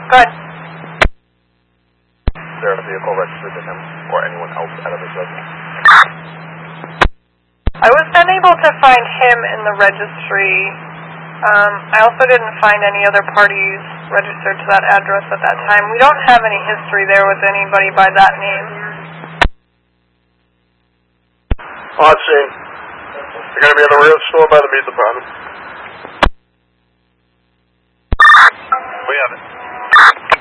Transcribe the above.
Go ahead. Is there a vehicle registered to him or anyone else out of his residence? I was unable to find him in the registry. I also didn't find any other parties registered to that address at that time. We don't have any history there with anybody by that name. Let's see. You're going to be in the rear store by the meat department. We have it.